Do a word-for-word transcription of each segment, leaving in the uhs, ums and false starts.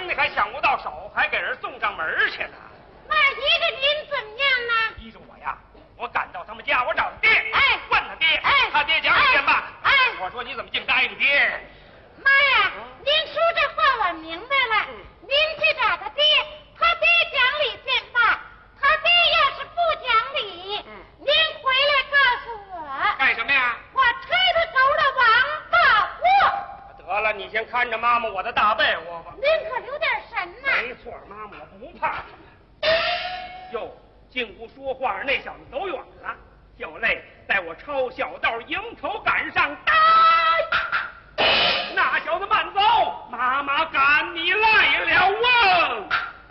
生的还抢不到手，还给人送上门去呢。 那依着您怎么样呢？ 依着我呀，我赶到他们家，我找他爹， 哎， 问他爹， 哎， 他爹讲一遍吧。 哎， 我说你怎么净答应爹？ 妈呀，您说这话我明白了。 嗯、 您去找他爹，他爹讲理见罢。他爹要是不讲理，嗯、您回来告诉我。 干什么呀？ 我吹他头的王八窝。 得了，你先看着妈妈我的大被窝吧。 您可留点神呐。 没错，妈妈我不怕。哟，进屋说话，那小子走远了。小泪带我抄小道，迎头赶上，呆！那小子慢走，妈妈赶你来了啊！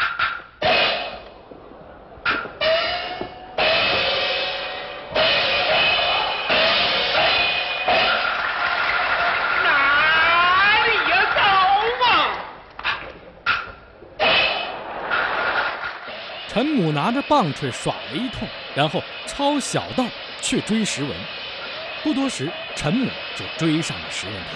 哪里呀走啊？ 陈母拿着棒槌耍了一通，然后抄小道去追石文。不多时，陈母就追上了石文堂。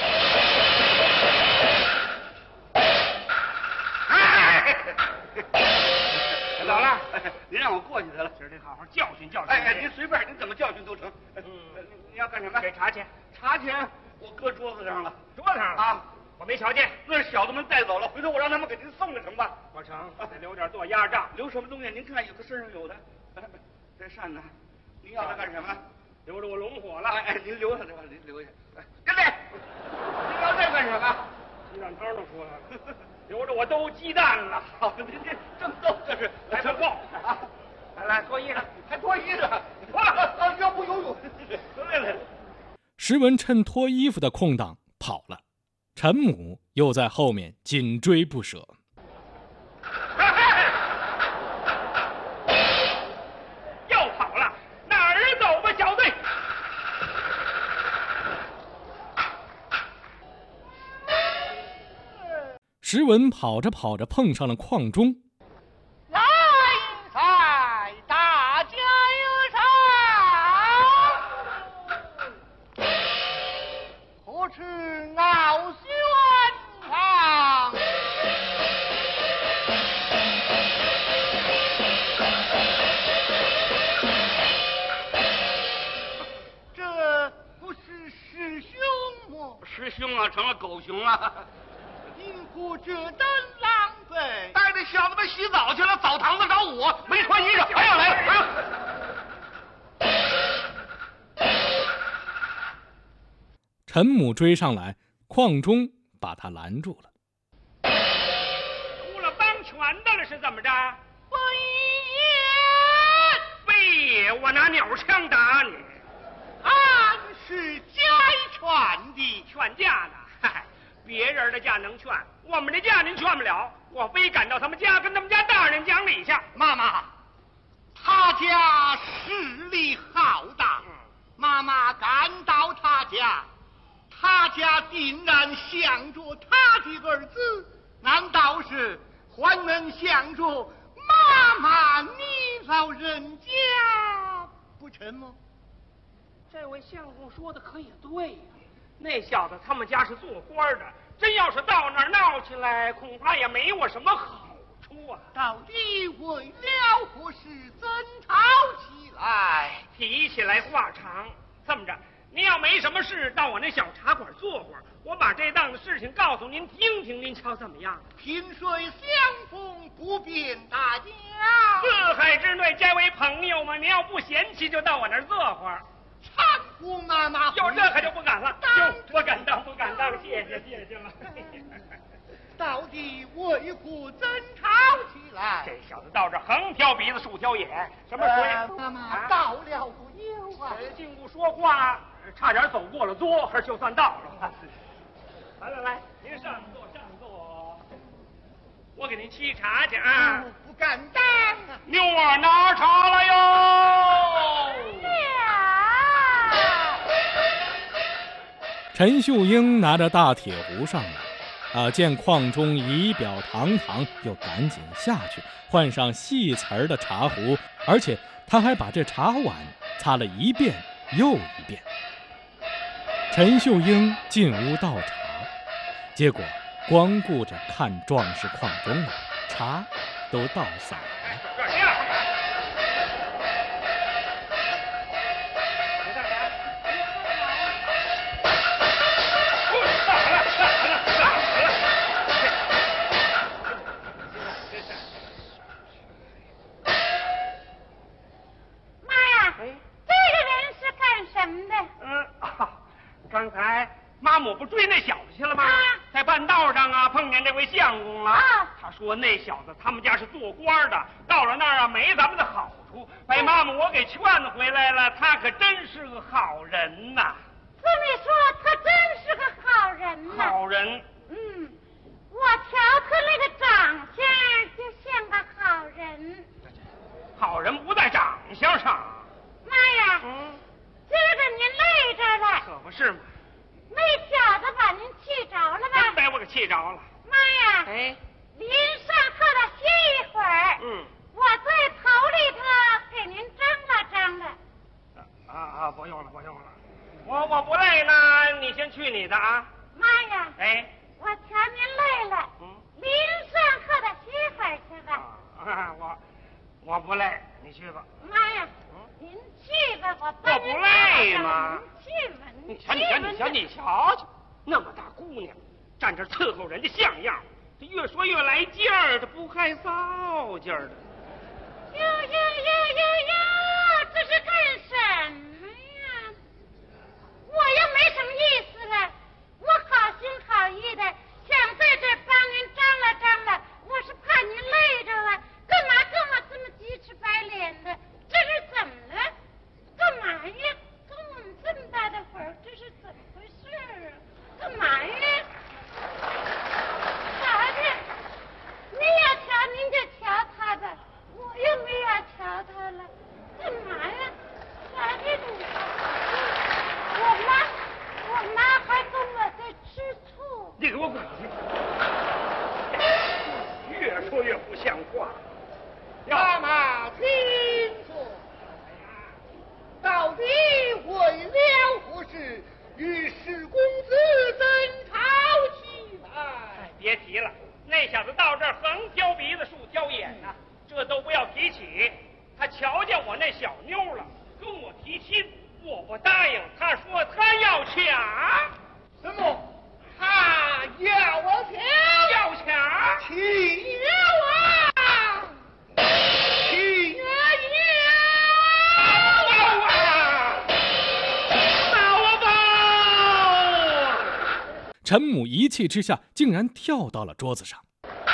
老了， 您让我过去得了， 今儿得好好教训教训。 哎哎，您随便，您怎么教训都成。嗯，您要干什么？ 给茶钱。 茶钱我搁桌子上了。 桌子上了啊？我没瞧见。 那是小子们带走了，回头我让他们给您送了成吧？ 不成，得留点做压账。 留什么东西？您看，有的身上有的。这扇子，您要它干什么？ 留着我龙火了。 哎哎，您留下这吧，您留下。哎，跟来，您要这干什么？ 鸡蛋汤都出来了。留着我兜鸡蛋了。 好，您这正逗这是， 来不够啊！来来，脱衣裳， 还脱衣裳，脱了啊！要不游泳？来来。 石文趁脱衣服的空档跑了，陈母又在后面紧追不舍。 又跑了，哪儿走吧，小队？ 石文跑着跑着碰上了邝忠。 来在大家有赏，何处傲轩堂？这不是师兄吗？ 师兄啊，成了狗熊了。 因故这等狼狈， 带着小子们洗澡去了，澡堂子找我，没穿衣裳，还要来了。 陈母追上来，邝忠把他拦住了。 出了帮拳的了是怎么着？ 非也， 非也，我拿鸟枪打你。 俺是家劝的， 劝架呢？嗨。别人的家能劝，我们的家您劝不了。我非赶到他们家，跟他们家大人讲理去。 妈妈，他家势力浩大，嗯、妈妈赶到他家，他家定然想着他的儿子，难道是还能想着妈妈你老人家不成吗？ 这位相公说的可也对呀、啊。那小子他们家是做官的，真要是到那儿闹起来，恐怕也没我什么好处啊。 到底为了何事争吵起来？ 提起来话长，这么着，您要没什么事，到我那小茶馆坐会儿，我把这档子事情告诉您听听，您瞧怎么样？ 萍水相逢不便大家， 四海之内皆为朋友嘛。您要不嫌弃，就到我那儿坐会儿。 搀扶妈妈， 有这可就不敢了，就不敢当，不敢当，谢谢谢谢了。 到底为何争吵起来？ 这小子到这横挑鼻子竖挑眼，什么鬼？ 呃、妈妈到了不忧啊！ 进屋说话，差点走过了桌，还就算到了。来来来，您上座上座，我给您沏茶去啊！ 嗯、不敢当啊！ 妞儿拿茶来哟！ 陈秀英拿着大铁壶上来，啊，见邝忠仪表堂堂，又赶紧下去换上细瓷儿的茶壶，而且他还把这茶碗擦了一遍又一遍。陈秀英进屋倒茶，结果光顾着看壮士邝忠了，茶都倒洒了。 这样， 妈呀，这个人是干什么的？ 嗯啊，刚才妈母不追那小子去了吗？ 啊在半道上啊，碰见这位相公了。 啊他说那小子他们家是做官的，到了那儿啊没咱们的好处，被妈母我给劝回来了。他可真是个好人呐， 这么一说，他真是个好人呐。 好人。 嗯，我瞧他那个长相就像个好人。 好人不在长相上。 妈呀， 嗯， 今儿个您累着了， 可不是嘛， 那小子把您气着了吧？ 真被我给气着了。 妈呀， 哎， 临上课了歇一会儿。 嗯， 我在头里头给您张罗张罗。 啊啊，不用了，不用了，我我不累呢，你先去你的啊。 妈呀， 哎， 我瞧您累了， 嗯， 临上课的歇会儿去吧。 啊，我我不累，你去吧。 妈呀，您去吧，我帮您我不累吗？ 您去吧， 你瞧，你瞧，你瞧，你瞧瞧，那么大姑娘，站这伺候人家像样，这越说越来劲儿，这不害臊劲儿的。 哟哟哟哟哟，这是干什么呀？我又没什么意思了，我好心好意的想在这儿帮您张罗张罗，我是怕您累着了，干嘛跟我这么鸡翅白脸的？这是怎么了？干嘛呀？跟我们这么大的会儿，这是怎么回事啊？干嘛呀？啥的？您要瞧您就瞧他吧，我又没要瞧他了，干嘛呀？啥的你？我妈，我妈还跟我在吃醋。 你给我滚！越说越不像话。 妈妈请坐。到底为了何事与史公子争吵起来？ 哎，别提了，那小子到这儿横挑鼻子竖挑眼呐、这都不要提起。他瞧见我那小妞了，跟我提亲，我不答应。他说他要抢， 什么？他要我抢？ 要抢， 请啊！请要啊！打我吧！ 陈母一气之下，竟然跳到了桌子上。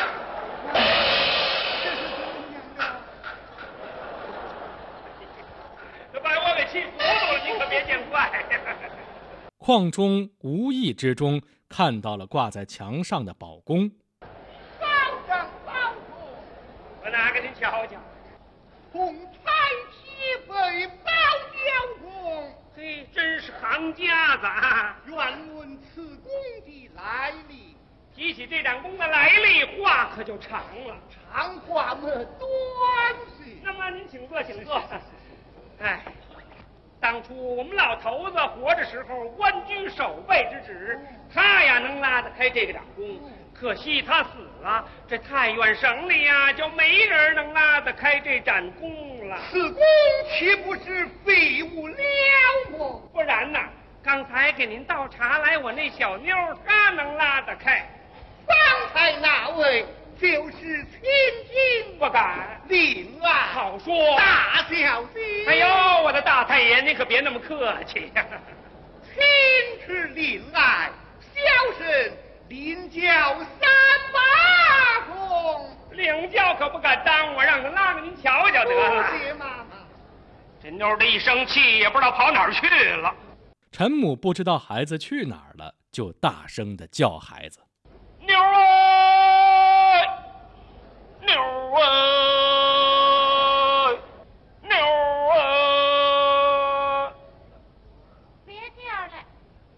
这把我给气糊涂了，你可别见怪。 邝忠无意之中看到了挂在墙上的宝弓， 保长保主， 我拿给您瞧瞧。 红彩旗被保交公， 嘿，真是行家子啊！ 愿问此弓的来历。 提起这盏弓的来历，话可就长了。 长话么短些。 那么您请坐，请坐。哎，当初我们老头子活着时候，官居守备之职，他呀能拉得开这个掌弓。可惜他死了，这太原省里呀就没人能拉得开这盏弓了。 此弓岂不是废物了么？ 不然呐，刚才给您倒茶来，我那小妞她能拉得开。 方才那位就是千金不敢。 令爱， 好说。 大小姐。 哎呦，我的大太爷，您可别那么客气呀、 天之令爱，小生领教三八功。 领教可不敢当，我让他拉给您瞧瞧得了。 谢妈妈。 这妞儿的一生气，也不知道跑哪儿去了。 陈母不知道孩子去哪儿了，就大声的叫孩子。